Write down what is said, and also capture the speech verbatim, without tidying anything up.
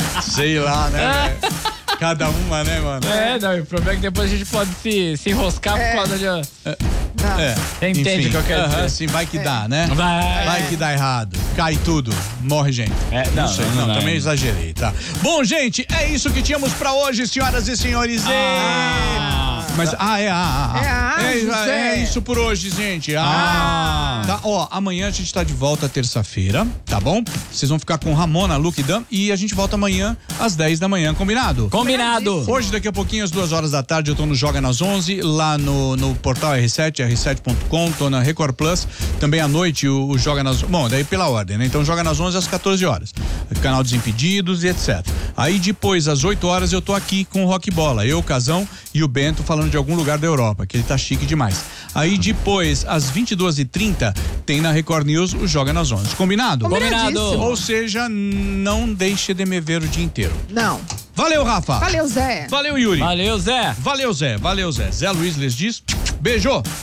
Sei lá, né? Cada uma, né, mano? É, não, o problema é que depois a gente pode se, se enroscar É. por causa de... É. Você entende o que eu quero aham, dizer? sim, vai que dá, né? Vai. Vai que dá errado. Cai tudo. Morre gente. É, não, não, sei, não, não, não, também não. exagerei, tá? Bom, gente, é isso que tínhamos pra hoje, senhoras e senhores. Ah. E... Mas, ah, é, ah, ah, É, ah, é, José. é isso por hoje, gente. Ah. Tá, ó, amanhã a gente tá de volta terça-feira, tá bom? Vocês vão ficar com Ramona, Luke e Dan e a gente volta amanhã às dez da manhã, combinado? Combinado. Hoje, daqui a pouquinho, às duas horas da tarde, eu tô no Joga nas onze, lá no, no portal R sete, R sete ponto com, tô na Record Plus. Também à noite o, o Joga nas... Bom, daí pela ordem, né? Então Joga nas onze às quatorze horas. Canal Desimpedidos e etcétera. Aí depois, às oito horas, eu tô aqui com o Rock Bola. Eu, o Casão e o Bento falando de algum lugar da Europa, que ele tá chique demais. Aí depois, às vinte e duas e trinta, tem na Record News o Joga nas onze. Combinado? Combinado. Ou seja, não deixe de me ver o dia inteiro. Não. Valeu, Rafa. Valeu, Zé. Valeu, Yuri. Valeu, Zé. Valeu, Zé. Valeu, Zé. Zé Luiz lhes diz. Beijo.